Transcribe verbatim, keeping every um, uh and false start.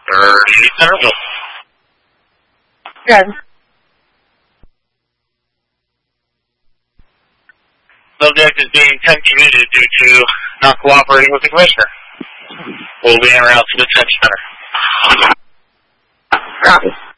thirty Centerville. Good. Subject is being commuted due to not cooperating with the commissioner. We'll be en route to the detention center. Copy.